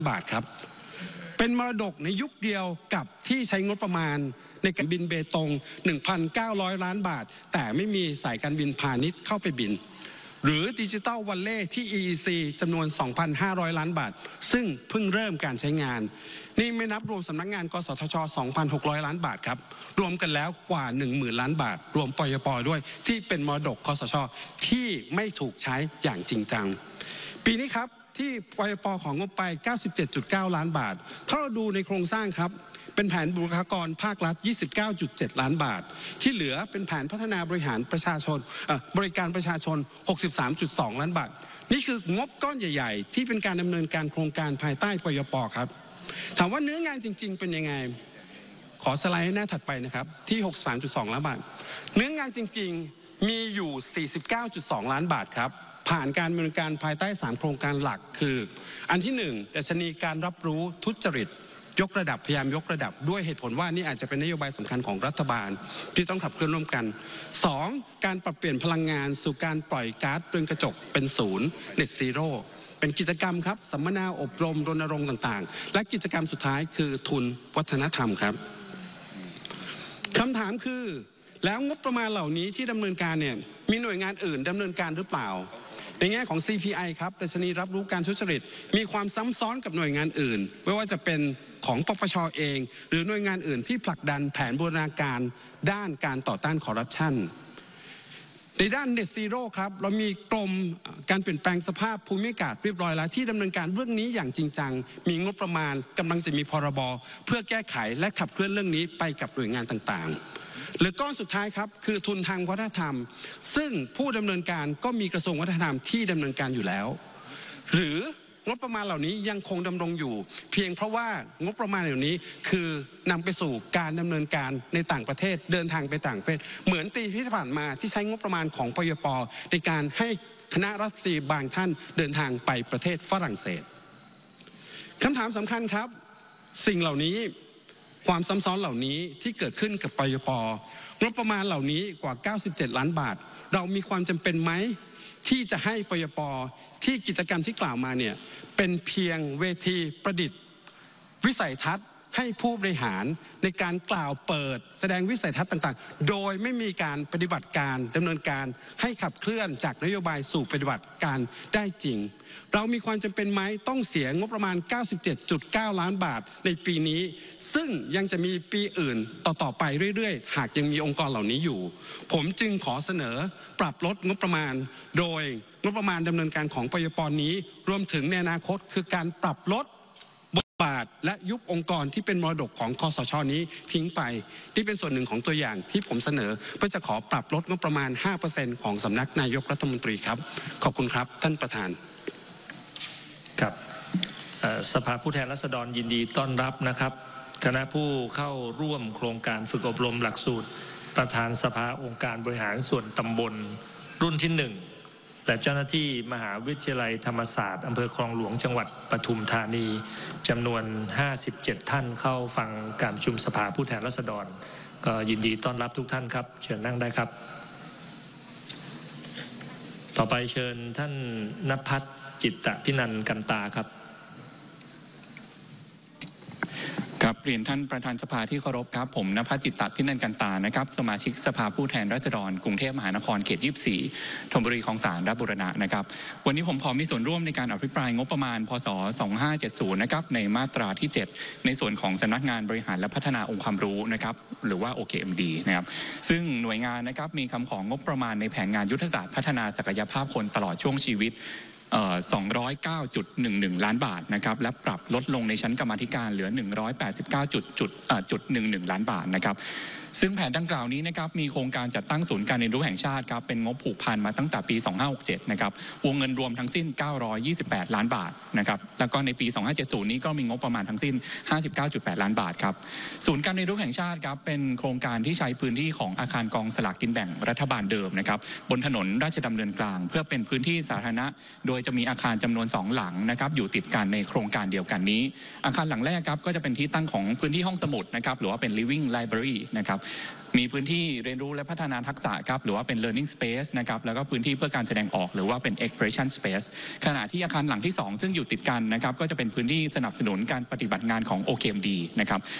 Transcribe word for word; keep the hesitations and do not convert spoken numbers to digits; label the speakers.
Speaker 1: บาทครับเป็นมรดกในยุคเดียวกับที่ใช้งบประมาณในการบินเบตง หนึ่งพันเก้าร้อย ล้านบาทแต่ไม่มีสายการบินพาณิชย์เข้าไปบินหรือดิจิตอลวัลเล่ที่ อี อี ซี จำนวน สองพันห้าร้อย ล้านบาทซึ่งเพิ่งเริ่มการใช้งานนี่ไม่นับรวมสำนักงานกสทช สองพันหกร้อย ล้านบาทครับรวมกันแล้วกว่า หนึ่งหมื่น ล้านบาทรวมปยป.ด้วยที่เป็นมรดกกสทช.ที่ไม่ถูกใช้อย่างจริงจังปีนี้ครับที่ปยป.ของงบไป เก้าสิบเจ็ดจุดเก้า ล้านบาทถ้าเราดูในโครงสร้างครับเป็นแผนบุคลากรภาครัฐ ยี่สิบเก้าจุดเจ็ด ล้านบาทที่เหลือเป็นแผนพัฒนาบริหารประชาชนบริการประชาชน หกสิบสามจุดสอง ล้านบาทนี่คืองบก้อนใหญ่ๆที่เป็นการดำเนินการโครงการภายใต้ปยป.ครับถามว่าเนื้องานจริงๆเป็นยังไงขอสไลด์หน้าถัดไปนะครับที่ หกสิบสามจุดสอง ล้านบาทเนื้องานจริงๆมีอยู่ สี่สิบเก้าจุดสอง ล้านบาทครับผ่านการดำเนินการภายใต้สามโครงการหลักคืออันที่หนึ่งดัชนีการรับรู้ทุจริตยกระดับพยายามยกระดับด้วยเหตุผลว่านี่อาจจะเป็นนโยบายสำคัญของรัฐบาลที่ต้องขับเคลื่อนร่วมกันสองการปรับเปลี่ยนพลังงานสู่การปล่อยก๊าซเรือนกระจกเป็นศูนย์ Net Zero เป็นกิจกรรมครับสัมมนาอบรมรณรงค์ต่างๆและกิจกรรมสุดท้ายคือทุนวัฒนธรรมครับคำถามคือแล้วงบประมาณเหล่านี้ที่ดำเนินการเนี่ยมีหน่วยงานอื่นดำเนินการหรือเปล่าในแง่ของ ซี พี ไอ ครับดัชนีรับรู้การทุจริตมีความซ้ำซ้อนกับหน่วยงานอื่นไม่ว่าจะเป็นของปปช.เองหรือหน่วยงานอื่นที่ผลักดันแผนบูรณาการด้านการต่อต้านคอร์รัปชันในด้าน Net Zero ครับเรามีกรมการเปลี่ยนแปลงสภาพภูมิอากาศเรียบร้อยแล้วที่ดำเนินการเรื่องนี้อย่างจริงจังมีงบประมาณกำลังจะมีพรบเพื่อแก้ไขและขับเคลื่อนเรื่องนี้ไปกับหน่วยงานต่างๆหรือก้อนสุดท้ายครับคือทุนทางวัฒนธรรมซึ่งผู้ดำเนินการก็มีกระทรวงวัฒนธรรมที่ดำเนินการอยู่แล้วหรืองบประมาณเหล่านี้ยังคงดำรงอยู่เพียงเพราะว่างบประมาณเหล่านี้คือนำไปสู่การดำเนินการในต่างประเทศเดินทางไปต่างประเทศเหมือนปีที่ผ่านมาที่ใช้งบประมาณของปยป.ในการให้คณะรัฐมนตรีบางท่านเดินทางไปประเทศฝรั่งเศสคำถามสำคัญครับสิ่งเหล่านี้ความซ้ำซ้อนเหล่านี้ที่เกิดขึ้นกับปยป.งบประมาณเหล่านี้กว่าเก้าสิบเจ็ดล้านบาทเรามีความจำเป็นไหมที่จะให้ปยป.ที่กิจกรรมที่กล่าวมาเนี่ยเป็นเพียงเวทีประดิษฐ์วิสัยทัศน์ให้ผู้บริหารในการกล่าวเปิดแสดงวิสัยทัศน์ต่างๆโดยไม่มีการปฏิบัติการดำเนินการให้ขับเคลื่อนจากนโยบายสู่ปฏิบัติการได้จริงเรามีความจำเป็นไหมต้องเสียงบประมาณ เก้าสิบเจ็ดจุดเก้า ล้านบาทในปีนี้ซึ่งยังจะมีปีอื่นต่อๆไปเรื่อยๆหากยังมีองค์กรเหล่านี้อยู่ผมจึงขอเสนอปรับลดงบประมาณโดยงบประมาณดำเนินการของปยป.นี้รวมถึงในอนาคตคือการปรับลดบทบาทและยุบองค์กรที่เป็นมรดกของคสช.นี้ทิ้งไปที่เป็นส่วนหนึ่งของตัวอย่างที่ผมเสนอเพื่อจะขอปรับลดงบประมาณ ห้าเปอร์เซ็นต์ ของสำนักนายกรัฐมนตรีครับขอบคุณครับท่านประธาน
Speaker 2: ครับสภาผู้แทนราษฎรยินดีต้อนรับนะครับคณะผู้เข้าร่วมโครงการฝึกอบรมหลักสูตรประธานสภาองค์การบริหารส่วนตำบลรุ่นที่หนึ่งและเจ้าหน้าที่มหาวิทยาลัยธรรมศาสตร์อำเภอคลองหลวงจังหวัดปทุมธานีจำนวนห้าสิบเจ็ดท่านเข้าฟังการประชุมสภาผู้แทนราษฎรก็ยินดีต้อนรับทุกท่านครับเชิญนั่งได้ครับต่อไปเชิญท่านณภัทรจิตตพินันท์กันตาครับ
Speaker 3: ครับเรียนท่านประธานสภาที่เคารพครับผมณภัทรจิตตพินันท์กันตานะครับสมาชิกสภาผู้แทนราษฎรกรุงเทพมหานครเขตยี่สิบสี่ธนบุรีคลองสานราชบุรณะนะครับวันนี้ผมขอมีส่วนร่วมในการอภิปรายงบประมาณพ.ศ. สองพันห้าร้อยเจ็ดสิบนะครับในมาตราที่เจ็ดในส่วนของสำนักงานบริหารและพัฒนาองค์ความรู้นะครับหรือว่า โอ เค เอ็ม ดี นะครับซึ่งหน่วยงานนะครับมีคำของงบประมาณในแผนงานยุทธศาสตร์พัฒนาศักยภาพคนตลอดช่วงชีวิตสองร้อยเก้าจุดหนึ่งหนึ่ง ล้านบาทนะครับและปรับลดลงในชั้นกรรมาธิการเหลือหนึ่งร้อยแปดสิบเก้าจุดหนึ่งหนึ่ง ล้านบาทนะครับซึ่งแผนดังกล่าวนี้นะครับมีโครงการจัดตั้งศูนย์การเรียนรู้แห่งชาติครับเป็นงบผูกพันมาตั้งแต่ปีสองพันห้าร้อยหกสิบเจ็ดนะครับวงเงินรวมทั้งสิ้นเก้าร้อยยี่สิบแปดล้านบาทนะครับแล้วก็ในปีสองพันห้าร้อยเจ็ดสิบนี้ก็มีงบประมาณทั้งสิ้น ห้าสิบเก้าจุดแปด ล้านบาทครับศูนย์การเรียนรู้แห่งชาติครับเป็นโครงการที่ใช้พื้นที่ของอาคารกองสลากกินแบ่งรัฐบาลเดิมนะครับบนถนนราชดำเนินกลางเพื่อเป็นพื้นที่สาธารณะโดยยจะมีอาคารจำนวนสองหลังนะครับอยู่ติดกันในโครงการเดียวกันนี้อาคารหลังแรกครับก็จะเป็นที่ตั้งของพื้นที่ห้องสมุดนะครับหรือว่าเป็น living library นะครับมีพื้นที่เรียนรู้และพัฒนาทักษะครับหรือว่าเป็น learning space นะครับแล้วก็พื้นที่เพื่อการแสดงออกหรือว่าเป็น expression space ขณะที่อาคารหลังที่สองซึ่งอยู่ติดกันนะครับก็จะเป็นพื้นที่สนับสนุนการปฏิบัติงานของ โอ เค เอ็ม ดี นะครับ